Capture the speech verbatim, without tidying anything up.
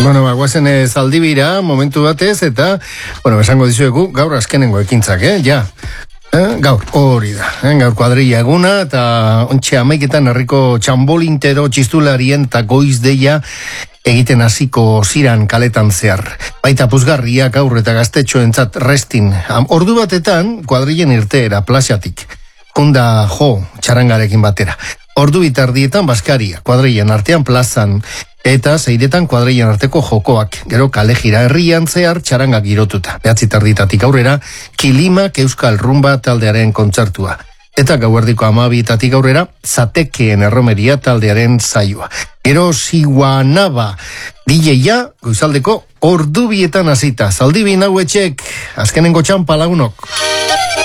Bueno, ba, guazen zaldibira, momentu batez, eta, bueno, esango dizuegu, gaur azkenengo ekintzak, eh, ja. Eh, gaur, hori da, eh, gaur kuadrilla eguna, eta ontxe amaiketan herriko txambolintero txistularien eta goiz deia egiten hasiko ziran kaletan zehar. Baita puzgarriak aurre eta gaztetxoentzat restin. Ordu batetan, kuadrillen irteera, plazatik. Kunda jo, txarangarekin batera. Ordu bitardietan baskaria, kuadrillen artean plazan, eta zeiretan kuadrillen arteko jokoak. Gero kalejira herrian zehar txarangak girotuta. Behatzi tarditatik aurrera, Kilimak Euskal Rumba taldearen kontzertua. Eta gauerdiko amabietatik aurrera, Zatekeen erromeria taldearen zaioa. Gero Ziwanaba, D J-a, goizaldeko ordu bietan hasita. Zaldibi nahu etxek, azkenengo txampa lagunok.